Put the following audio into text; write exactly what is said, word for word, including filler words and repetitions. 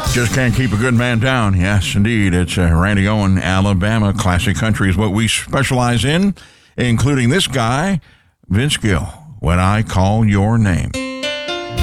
Just can't keep a good man down. Yes, indeed. It's uh, Randy Owen, Alabama. Classic country is what we specialize in, including this guy, Vince Gill, When I Call Your Name.